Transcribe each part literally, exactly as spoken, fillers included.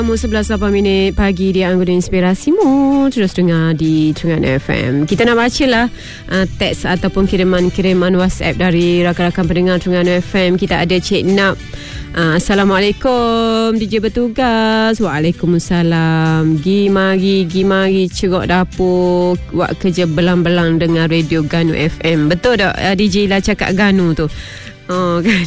sebelas lapan minit pagi di Anggun Inspirasimu. Terus dengar di Terengganu F M. Kita nak baca lah uh, teks ataupun kiriman-kiriman WhatsApp dari rakan-rakan pendengar Terengganu F M. Kita ada Cik Nap. uh, Assalamualaikum D J bertugas. Waalaikumsalam. Gi mari, gi mari cerok dapur, buat kerja belang-belang dengan radio Ganu F M. Betul tak uh, D J lah cakap Ganu tu? Oh kan.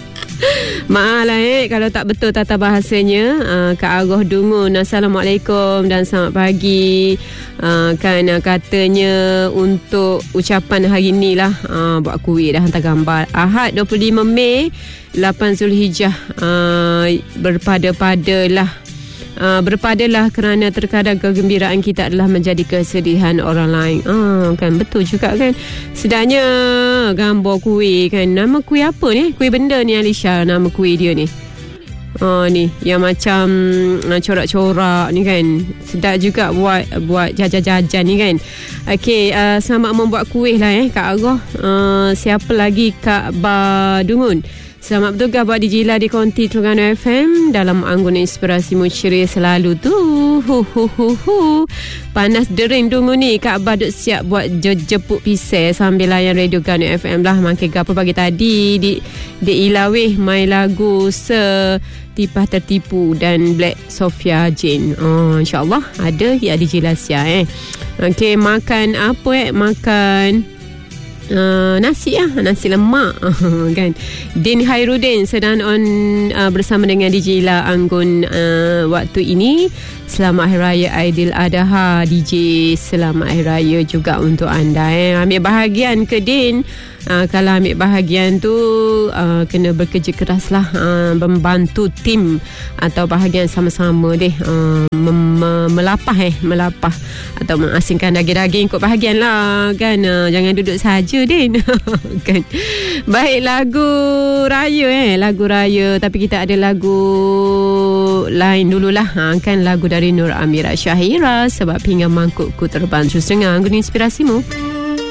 Maaf lah eh kalau tak betul tata bahasanya. uh, Kak Aroh Dungun, Assalamualaikum dan selamat pagi. uh, Kan uh, katanya untuk ucapan hari ni lah, uh, buat kuih dah hantar gambar. Ahad dua puluh lima Mei lapan Zulhijjah. uh, Berpada-padalah Uh, berpadalah kerana terkadang kegembiraan kita adalah menjadi kesedihan orang lain. Ah, kan betul juga kan. Sedangnya gambar kuih kan. Nama kuih apa ni? Kuih benda ni Alisha, nama kuih dia ni. Oh ni yang macam uh, corak-corak ni kan. Sedap juga buat buat jajan-jajan ni kan. Okey, uh, selamat membuat kuih lah eh Kak Aroh. Uh, siapa lagi? Kak Badungun. Selamat bertugas buat D J lah di Konti Terengganu F M dalam Anggun Inspirasimu, ceria selalu tu. Hu hu hu hu. Panas dering tunggu ni. Kak Abah duk siap buat jepuk pisai sambil layan radio Ganu F M lah. Makin apa pagi tadi di di Ilawih main lagu Se Tipah Tertipu dan Black Sophia Jane. Oh, insyaAllah ada ya D J Lasia eh. Okey, makan apa eh? Makan Uh, nasi lah, nasi lemak kan. Din Hairudin sedang on uh, bersama dengan D J La Anggun uh, waktu ini. Selamat Hari Raya Aidiladha D J. Selamat Hari Raya juga untuk anda eh. Ambil bahagian ke Din? Uh, kalau ambil bahagian tu uh, kena bekerja keras lah, uh, membantu tim atau bahagian sama-sama deh, uh, mem- melapah eh melapah atau mengasingkan daging-daging ikut bahagian lah kan. Uh, jangan duduk saja Din. Kan. Baik, lagu raya eh lagu raya, tapi kita ada lagu lain dululah, ha, kan lagu dari Nur Amira Syahira, Sebab Pinggan Mangkukku Terbang. Terus dengar Anggun Inspirasimu.